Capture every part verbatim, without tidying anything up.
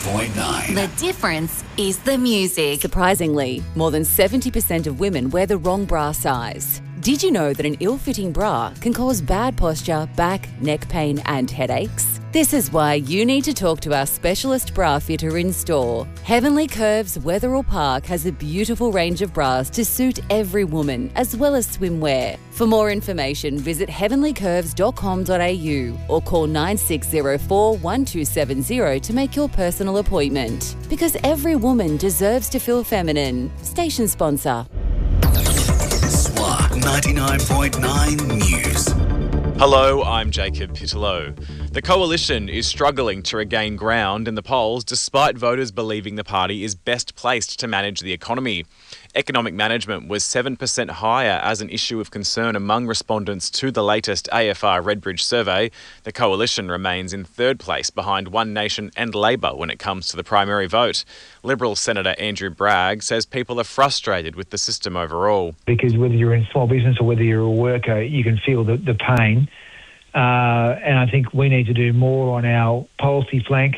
point nine. The difference is the music. Surprisingly, more than seventy percent of women wear the wrong bra size. Did you know that an ill-fitting bra can cause bad posture, back, neck pain and headaches? This is why you need to talk to our specialist bra fitter in store. Heavenly Curves Wetherill Park has a beautiful range of bras to suit every woman, as well as swimwear. For more information, visit heavenly curves dot com dot a u or call nine six zero four, one two seven zero to make your personal appointment. Because every woman deserves to feel feminine. Station sponsor. S W A ninety-nine point nine News. Hello, I'm Jacob Pittellow. The Coalition is struggling to regain ground in the polls despite voters believing the party is best placed to manage the economy. Economic management was seven percent higher as an issue of concern among respondents to the latest A F R Redbridge survey. The Coalition remains in third place behind One Nation and Labor when it comes to the primary vote. Liberal Senator Andrew Bragg says people are frustrated with the system overall. Because whether you're in small business or whether you're a worker, you can feel the, the pain. Uh, and I think we need to do more on our policy flank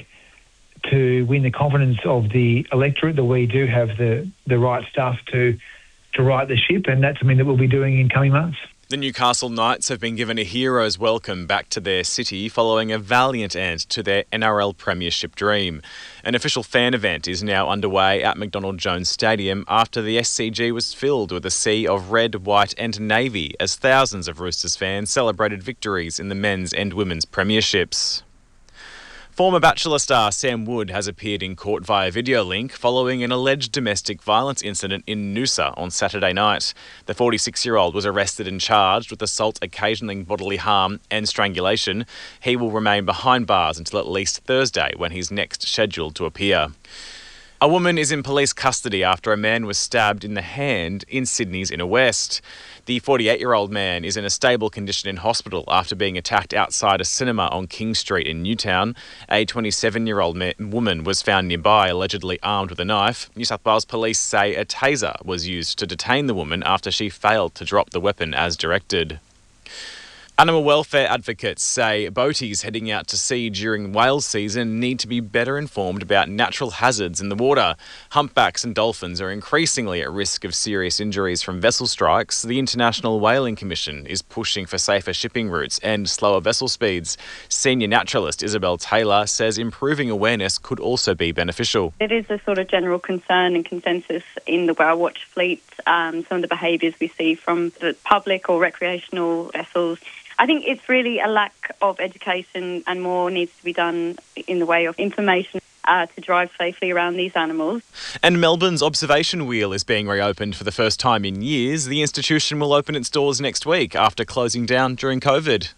to win the confidence of the electorate that we do have the, the right stuff to to right the ship, and that's something that we'll be doing in coming months. The Newcastle Knights have been given a hero's welcome back to their city following a valiant end to their N R L premiership dream. An official fan event is now underway at McDonald Jones Stadium after the S C G was filled with a sea of red, white and navy as thousands of Roosters fans celebrated victories in the men's and women's premierships. Former Bachelor star Sam Wood has appeared in court via video link following an alleged domestic violence incident in Noosa on Saturday night. The forty-six-year-old was arrested and charged with assault occasioning bodily harm and strangulation. He will remain behind bars until at least Thursday, when he's next scheduled to appear. A woman is in police custody after a man was stabbed in the hand in Sydney's Inner West. The forty-eight-year-old man is in a stable condition in hospital after being attacked outside a cinema on King Street in Newtown. A twenty-seven-year-old ma- woman was found nearby, allegedly armed with a knife. New South Wales police say a taser was used to detain the woman after she failed to drop the weapon as directed. Animal welfare advocates say boaties heading out to sea during whale season need to be better informed about natural hazards in the water. Humpbacks and dolphins are increasingly at risk of serious injuries from vessel strikes. The International Whaling Commission is pushing for safer shipping routes and slower vessel speeds. Senior naturalist Isabel Taylor says improving awareness could also be beneficial. It is a sort of general concern and consensus in the whale watch fleet, um, some of the behaviours we see from the public or recreational vessels. I think it's really a lack of education, and more needs to be done in the way of information uh, to drive safely around these animals. And Melbourne's observation wheel is being reopened for the first time in years. The institution will open its doors next week after closing down during COVID.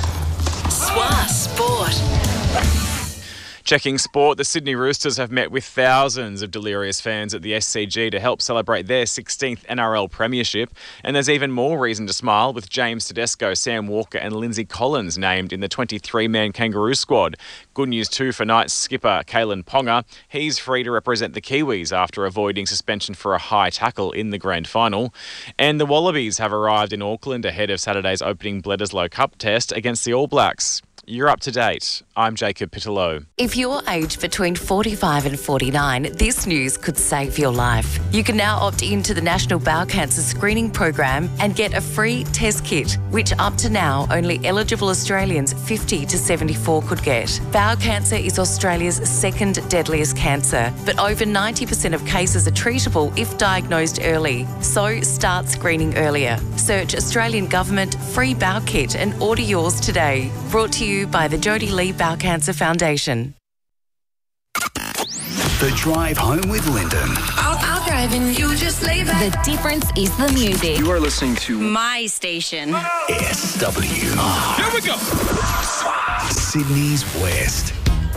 S W A Sport. Checking sport, the Sydney Roosters have met with thousands of delirious fans at the S C G to help celebrate their sixteenth N R L premiership. And there's even more reason to smile with James Tedesco, Sam Walker and Lindsay Collins named in the twenty-three-man Kangaroo squad. Good news too for Knights skipper Kalen Ponga. He's free to represent the Kiwis after avoiding suspension for a high tackle in the grand final. And the Wallabies have arrived in Auckland ahead of Saturday's opening Bledisloe Cup test against the All Blacks. You're up to date. I'm Jacob Pittellow. If you're aged between forty-five and forty-nine, this news could save your life. You can now opt into the National Bowel Cancer Screening Program and get a free test kit, which up to now only eligible Australians fifty to seventy-four could get. Bowel cancer is Australia's second deadliest cancer, but over ninety percent of cases are treatable if diagnosed early. So start screening earlier. Search Australian Government Free Bowel Kit and order yours today. Brought to you by the Jodie Lee Bowel Cancer Foundation. The Drive Home with Lyndon. I'll, I'll drive and you just lay back. The difference is the music. You are listening to My station. S W R. Here we go. Sydney's West.